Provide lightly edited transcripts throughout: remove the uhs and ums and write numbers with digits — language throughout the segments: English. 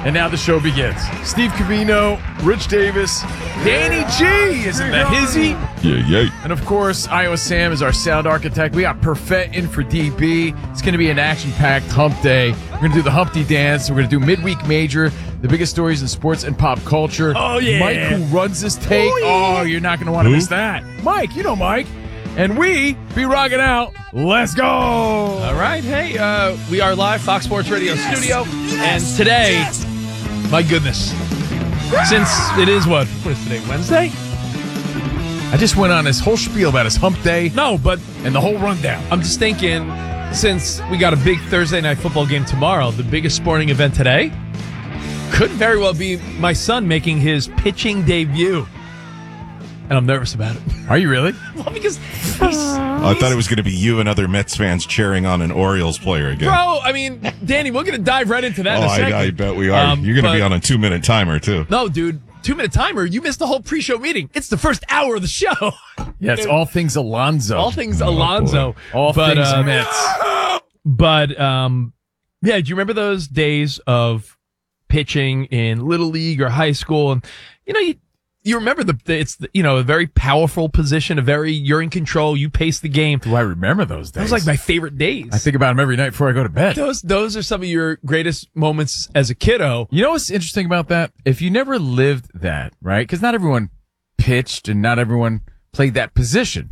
And now the show begins. Steve Covino, Rich Davis, Danny G. Isn't that hizzy? Yeah. And of course, Iowa Sam is our sound architect. We got Perfett in for DB. It's going to be an action-packed hump day. We're going to do the Humpty Dance. We're going to do Midweek Major, the biggest stories in sports and pop culture. Oh, yeah. Mike, who runs this take. Oh, you're not going to want to miss that. Mike, you know Mike. And we be rocking out. Let's go. All right. Hey, we are live, Fox Sports Radio studio. And today, my goodness, since it is what is today, Wednesday? I just went on this whole spiel about his hump day. No, but and the whole rundown. I'm just thinking, since we got a big Thursday night football game tomorrow, the biggest sporting event today could very well be my son making his pitching debut. And I'm nervous about it. Are you really? Well, because I thought it was going to be you and other Mets fans cheering on an Orioles player again. Bro, I mean, Danny, we're going to dive right into that in a second. I bet we are. You're going to be on a 2-minute timer, too. No, dude, 2-minute timer. You missed the whole pre-show meeting. It's the first hour of the show. Yeah, it's all things Alonzo. All things Alonzo. All things Mets. But, yeah, do you remember those days of pitching in Little League or high school? And, you remember it's a very powerful position, you're in control, you pace the game. Do I remember those days? Those like my favorite days. I think about them every night before I go to bed. Those are some of your greatest moments as a kiddo. You know what's interesting about that? If you never lived that, right? Because not everyone pitched and not everyone played that position.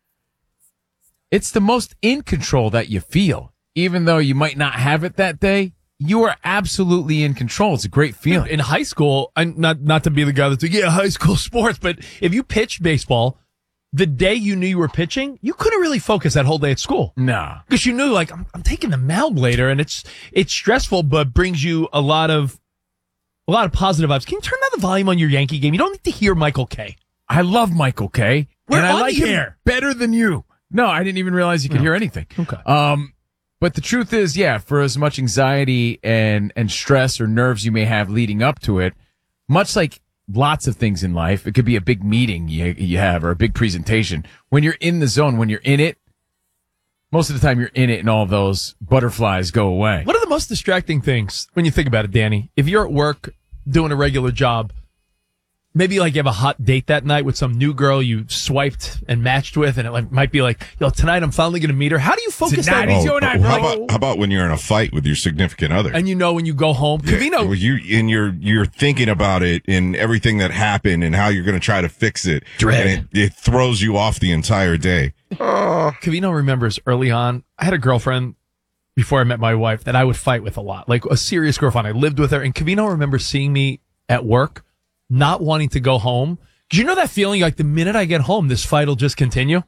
It's the most in control that you feel. Even though you might not have it that day, you are absolutely in control. It's a great feeling. In high school, I'm not to be the guy that's like, yeah, high school sports, but if you pitched baseball, the day you knew you were pitching, you couldn't really focus that whole day at school. Nah. Because you knew, like, I'm taking the mound later, and it's stressful, but brings you a lot of positive vibes. Can you turn down the volume on your Yankee game? You don't need to hear Michael Kay. I love Michael Kay. We're and I on like here. him better than you. No, I didn't even realize you could hear anything. Okay. But the truth is, yeah, for as much anxiety and stress or nerves you may have leading up to it, much like lots of things in life, it could be a big meeting you have or a big presentation. When you're in the zone, when you're in it, most of the time you're in it and all those butterflies go away. What are the most distracting things when you think about it, Danny? If you're at work doing a regular job, maybe like you have a hot date that night with some new girl you swiped and matched with, and it might be like, tonight I'm finally going to meet her. How do you focus that? How about when you're in a fight with your significant other? And when you go home, you're thinking about it and everything that happened and how you're going to try to fix it. Dread. And it throws you off the entire day. Covino remembers early on, I had a girlfriend before I met my wife that I would fight with a lot, like a serious girlfriend. I lived with her, and Covino remembers seeing me at work not wanting to go home. Because you know that feeling, like the minute I get home, this fight will just continue?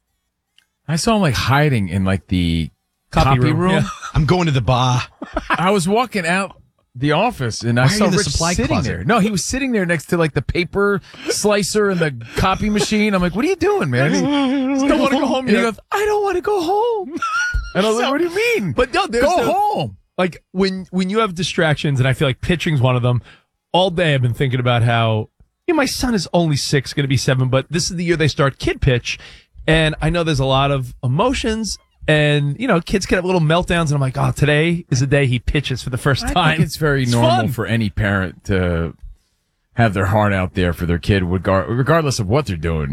I saw him like hiding in like the copy room. Yeah. I'm going to the bar. I was walking out the office and I saw in the Rich supply sitting closet? there. No, he was sitting there next to like the paper slicer and the copy machine. I'm like, what are you doing, man? Don't want to go home And he yet. goes, I don't want to go home. And I was like, what do you mean? But no, go home. Like when you have distractions, and I feel like pitching's one of them. All day I've been thinking about how my son is only 6, going to be 7, but this is the year they start kid pitch, and I know there's a lot of emotions, and kids can have little meltdowns, and I'm like, today is the day he pitches for the first time. I think it's very normal for any parent to have their heart out there for their kid, regardless of what they're doing.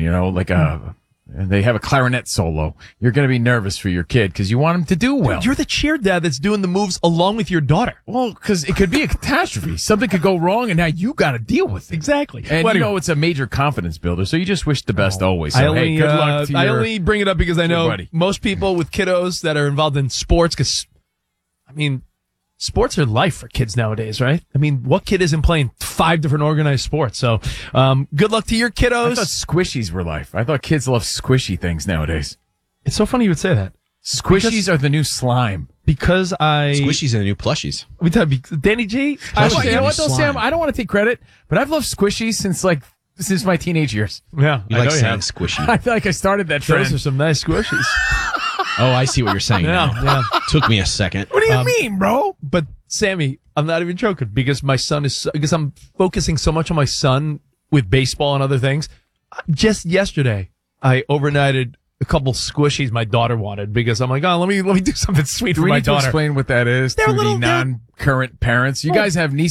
They have a clarinet solo. You're going to be nervous for your kid because you want him to do well. You're the cheer dad that's doing the moves along with your daughter. Well, because it could be a catastrophe. Something could go wrong, and now you got to deal with it. Exactly. And it's a major confidence builder, so you just wish the best always. So, good luck to you. I only bring it up because I know most people with kiddos that are involved in sports, because, sports are life for kids nowadays, right? What kid isn't playing 5 different organized sports? So, good luck to your kiddos. I thought squishies were life. I thought kids love squishy things nowadays. It's so funny you would say that. Squishies are the new slime. Because Squishies are the new plushies. We tell you, Danny G. You know what though, Sam? I don't want to take credit, but I've loved squishies since my teenage years. Yeah, You like saying squishy. I feel like I started that trend. Those are some nice squishies. Oh, I see what you're saying now. Yeah. Took me a second. What do you mean, bro? But Sammy, I'm not even joking because I'm focusing so much on my son with baseball and other things. Just yesterday, I overnighted a couple squishies my daughter wanted because I'm like, let me do something sweet for my daughter. Do we need to explain what that is to the non-current parents? You guys have nieces